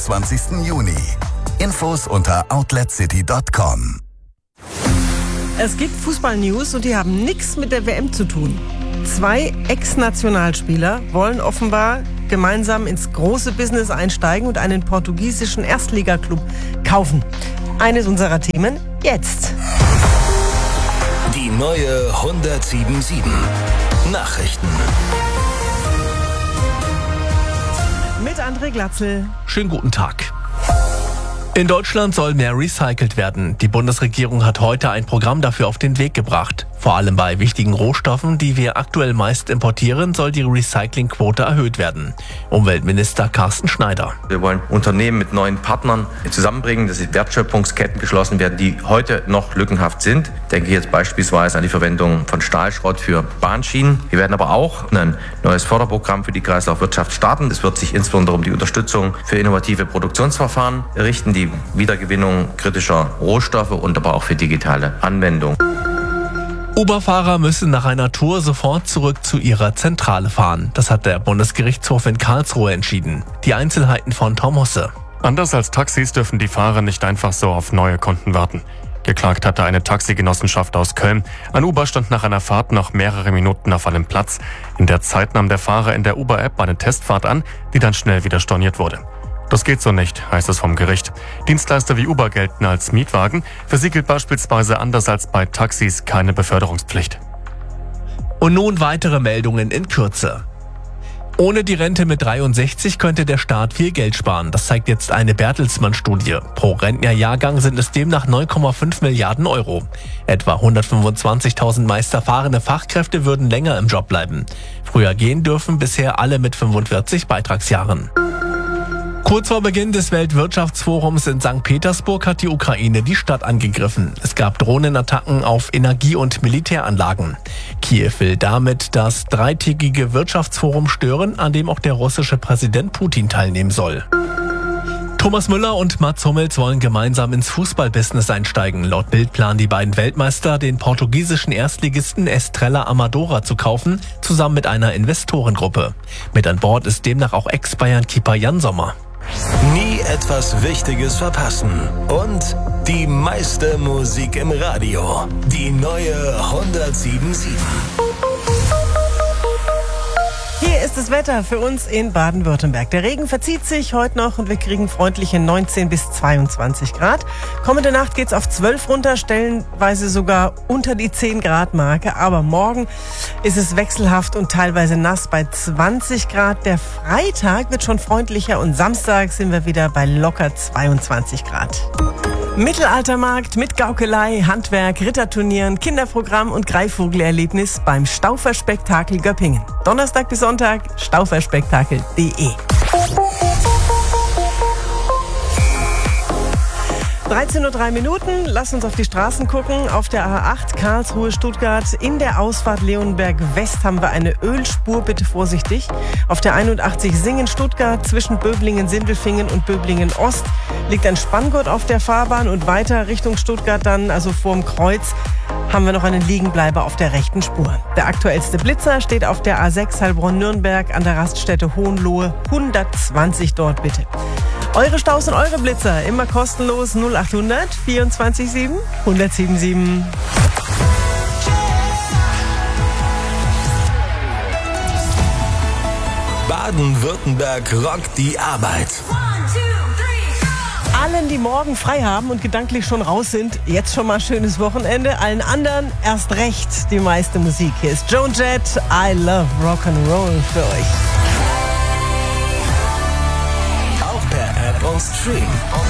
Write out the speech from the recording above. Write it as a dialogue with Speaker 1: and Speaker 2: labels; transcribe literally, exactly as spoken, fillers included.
Speaker 1: zwanzigsten Juni. Infos unter outlet city punkt com.
Speaker 2: Es gibt Fußball-News und die haben nichts mit der W M zu tun. Zwei Ex-Nationalspieler wollen offenbar gemeinsam ins große Business einsteigen und einen portugiesischen Erstligaklub kaufen. Eines unserer Themen jetzt.
Speaker 3: Die neue hundertsieben Komma sieben Nachrichten.
Speaker 2: Mit André Glatzel.
Speaker 4: Schönen guten Tag. In Deutschland soll mehr recycelt werden. Die Bundesregierung hat heute ein Programm dafür auf den Weg gebracht. Vor allem bei wichtigen Rohstoffen, die wir aktuell meist importieren, soll die Recyclingquote erhöht werden. Umweltminister Carsten Schneider.
Speaker 5: Wir wollen Unternehmen mit neuen Partnern zusammenbringen, dass Wertschöpfungsketten geschlossen werden, die heute noch lückenhaft sind. Ich denke jetzt beispielsweise an die Verwendung von Stahlschrott für Bahnschienen. Wir werden aber auch ein neues Förderprogramm für die Kreislaufwirtschaft starten. Es wird sich insbesondere um die Unterstützung für innovative Produktionsverfahren richten, die Wiedergewinnung kritischer Rohstoffe und aber auch für digitale Anwendungen.
Speaker 4: Uber-Fahrer müssen nach einer Tour sofort zurück zu ihrer Zentrale fahren. Das hat der Bundesgerichtshof in Karlsruhe entschieden. Die Einzelheiten von Tom Husse.
Speaker 6: Anders als Taxis dürfen die Fahrer nicht einfach so auf neue Kunden warten. Geklagt hatte eine Taxigenossenschaft aus Köln. Ein Uber stand nach einer Fahrt noch mehrere Minuten auf einem Platz. In der Zeit nahm der Fahrer in der Uber-App eine Testfahrt an, die dann schnell wieder storniert wurde. Das geht so nicht, heißt es vom Gericht. Dienstleister wie Uber gelten als Mietwagen. Für sie gilt beispielsweise anders als bei Taxis keine Beförderungspflicht.
Speaker 4: Und nun weitere Meldungen in Kürze. Ohne die Rente mit dreiundsechzig könnte der Staat viel Geld sparen. Das zeigt jetzt eine Bertelsmann-Studie. Pro Rentnerjahrgang sind es demnach neun Komma fünf Milliarden Euro. Etwa hundertfünfundzwanzigtausend meist erfahrene Fachkräfte würden länger im Job bleiben. Früher gehen dürfen bisher alle mit fünfundvierzig Beitragsjahren. Kurz vor Beginn des Weltwirtschaftsforums in Sankt Petersburg hat die Ukraine die Stadt angegriffen. Es gab Drohnenattacken auf Energie- und Militäranlagen. Kiew will damit das dreitägige Wirtschaftsforum stören, an dem auch der russische Präsident Putin teilnehmen soll. Thomas Müller und Mats Hummels wollen gemeinsam ins Fußballbusiness einsteigen. Laut Bild planen die beiden Weltmeister, den portugiesischen Erstligisten Estrela Amadora zu kaufen, zusammen mit einer Investorengruppe. Mit an Bord ist demnach auch Ex-Bayern-Keeper Jan Sommer.
Speaker 3: Nie etwas Wichtiges verpassen. Und die meiste Musik im Radio. Die neue hundertsieben Komma sieben.
Speaker 2: Hier ist das Wetter für uns in Baden-Württemberg. Der Regen verzieht sich heute noch und wir kriegen freundliche neunzehn bis zweiundzwanzig Grad. Kommende Nacht geht's auf zwölf runter, stellenweise sogar unter die zehn Grad Marke. Aber morgen ist es wechselhaft und teilweise nass bei zwanzig Grad. Der Freitag wird schon freundlicher und Samstag sind wir wieder bei locker zweiundzwanzig Grad. Mittelaltermarkt mit Gaukelei, Handwerk, Ritterturnieren, Kinderprogramm und Greifvogelerlebnis beim Stauferspektakel Göppingen. Donnerstag bis Sonntag, stauferspektakel punkt de. dreizehn Uhr drei Minuten, lass uns auf die Straßen gucken. Auf der A acht Karlsruhe-Stuttgart in der Ausfahrt Leonberg West haben wir eine Ölspur, bitte vorsichtig. Auf der einundachtzig Singen-Stuttgart zwischen Böblingen-Sindelfingen und Böblingen-Ost liegt ein Spanngurt auf der Fahrbahn und weiter Richtung Stuttgart dann, also vorm Kreuz, haben wir noch einen Liegenbleiber auf der rechten Spur. Der aktuellste Blitzer steht auf der A sechs Heilbronn-Nürnberg an der Raststätte Hohenlohe, hundertzwanzig dort bitte. Eure Staus und eure Blitzer immer kostenlos null achthundert vierundzwanzig sieben hundertsieben sieben.
Speaker 3: Baden-Württemberg rockt die Arbeit.
Speaker 2: Allen, die morgen frei haben und gedanklich schon raus sind, jetzt schon mal schönes Wochenende. Allen anderen erst recht die meiste Musik. Hier ist Joan Jett, I Love Rock'n'Roll für euch.
Speaker 3: Auch per App und Stream.